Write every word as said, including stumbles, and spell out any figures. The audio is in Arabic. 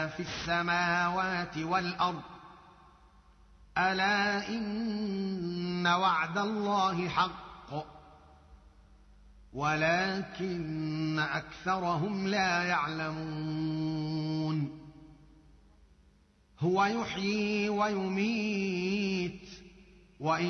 في السماوات والأرض ألا إن وعد الله حق ولكن أكثرهم لا يعلمون هو يحيي ويميت وإن